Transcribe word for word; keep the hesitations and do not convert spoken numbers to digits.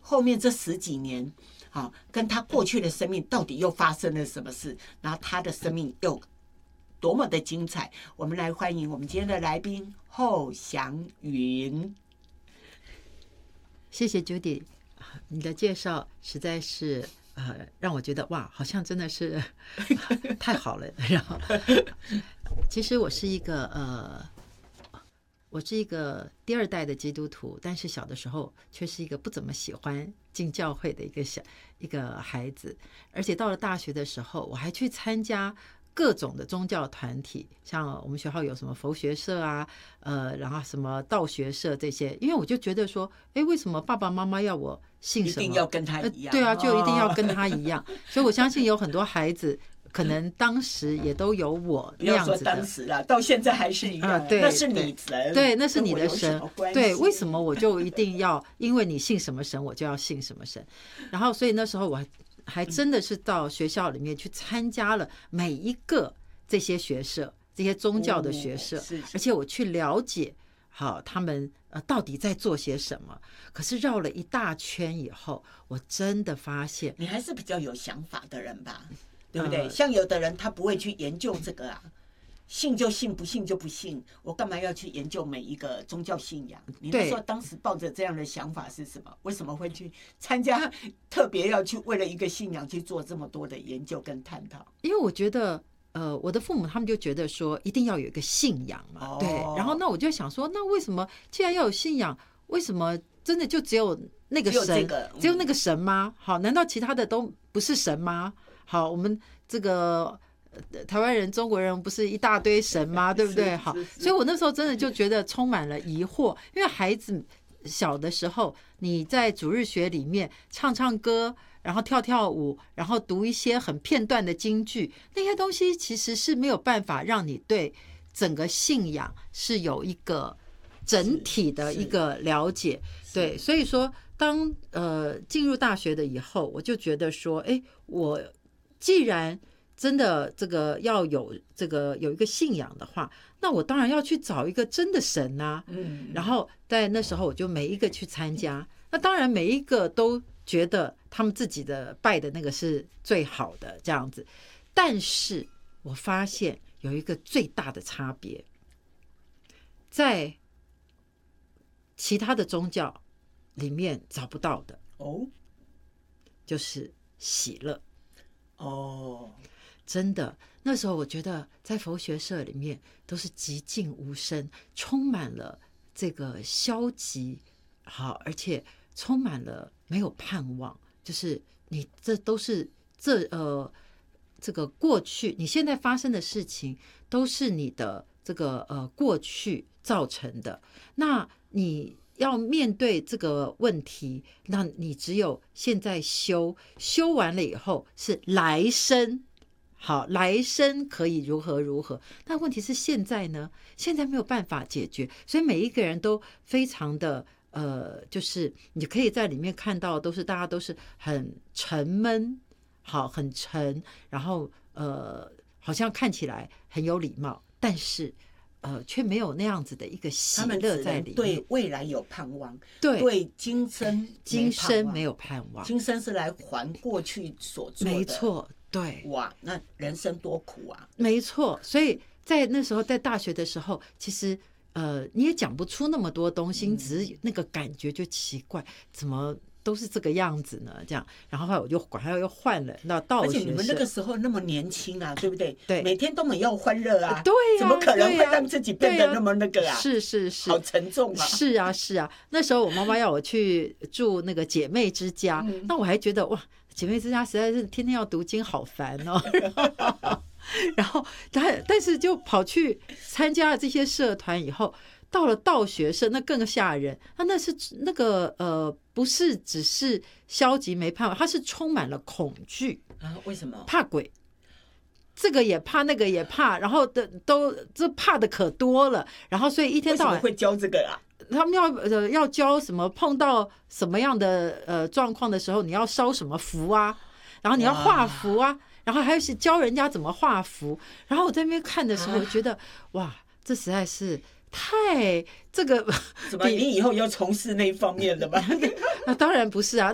后面这十几年，好，跟他过去的生命到底又发生了什么事？然后他的生命又多么的精彩？我们来欢迎我们今天的来宾后祥云。 谢谢 Judy， 你的介绍实在是呃让我觉得哇，好像真的是太好了。然后，其实我是一个呃。我是一个第二代的基督徒，但是小的时候却是一个不怎么喜欢进教会的一个小一个孩子，而且到了大学的时候，我还去参加各种的宗教团体，像我们学校有什么佛学社啊，呃，然后什么道学社这些，因为我就觉得说，哎，为什么爸爸妈妈要我信什么？ 一定要跟他一样， 呃、对啊，就一定要跟他一样。哦、所以我相信有很多孩子。可能当时也都有我那样子的， 不要说当时啦，到现在还是一样、啊对， 那是你神， 对，那是你的神，对，为什么我就一定要因为你信什么神，我就要信什么神？然后，所以那时候我还真的是到学校里面去参加了每一个这些学社、这些宗教的学社，哦、是是而且我去了解，好，他们呃到底在做些什么？可是绕了一大圈以后，我真的发现， 你还是比较有想法的人吧。对不对、呃？像有的人他不会去研究这个啊，信就信，不信就不信。我干嘛要去研究每一个宗教信仰？你那时候当时抱着这样的想法是什么？为什么会去参加？特别要去为了一个信仰去做这么多的研究跟探讨？ 因为我觉得，呃，我的父母他们就觉得说，一定要有一个信仰嘛，哦、对。然后那我就想说，那为什么既然要有信仰，为什么真的就只有那个神， 只有这个、嗯、 只有那个神吗？好，难道其他的都不是神吗？好，我们这个台湾人、中国人不是一大堆神吗？对不对？好，所以我那时候真的就觉得充满了疑惑，因为孩子小的时候，你在主日学里面唱唱歌，然后跳跳舞，然后读一些很片段的京剧，那些东西其实是没有办法让你对整个信仰是有一个整体的一个了解。对，所以说当呃进入大学的以后，我就觉得说，哎，我既然真的这个要有这个有一个信仰的话，那我当然要去找一个真的神啊。嗯，然后在那时候我就每一个去参加，那当然每一个都觉得他们自己的拜的那个是最好的这样子，但是我发现有一个最大的差别，在其他的宗教里面找不到的哦，就是喜乐。哦，真的，那时候我觉得在佛学社里面都是寂静无声，充满了这个消极，好，而且充满了没有盼望，就是你这都是这呃这个过去，你现在发生的事情都是你的这个呃过去造成的，那你要面对这个问题，那你只有现在修，修完了以后是来生，好，来生可以如何如何。那问题是现在呢？现在没有办法解决，所以每一个人都非常的呃，就是你可以在里面看到，都是大家都是很沉闷，好，很沉，然后呃，好像看起来很有礼貌，但是。呃，却没有那样子的一个喜乐在里面。 对未来有盼望， 对对今生今生没有盼望。 今生是来还过去所做的， 没错，对。 哇，那人生多苦啊！ 没错，所以在那时候，在大学的时候，其实呃，你也讲不出那么多东西，嗯、只是那个感觉就奇怪，怎么？都是这个样子呢，这样，然后后来我就赶快又换了那道学社。 而且你们那个时候那么年轻啊，对不对？ 对， 每天都没有欢乐啊， 对呀、啊， 怎么可能会让自己变得那么那个啊？ 啊是是是， 好沉重啊！ 是啊是啊，那时候我妈妈要我去住那个姐妹之家，嗯、那我还觉得哇，姐妹之家实在是天天要读经，好烦哦。然后，但但是就跑去参加了这些社团以后。到了道学社，那更吓人。那那是那个呃，不是只是消极没盼望，它是充满了恐惧啊。为什么？ 怕鬼，这个也怕，那个也怕，然后的都这怕的可多了。然后所以一天到晚会教这个啊。 他们要呃要教什么？碰到什么样的呃状况的时候，你要烧什么符啊？然后你要画符啊，然后还是教人家怎么画符。然后我在那边看的时候，觉得、啊、哇，这实在是。太这个怎么？你以后要从事那一方面的吗？ 那当然不是啊。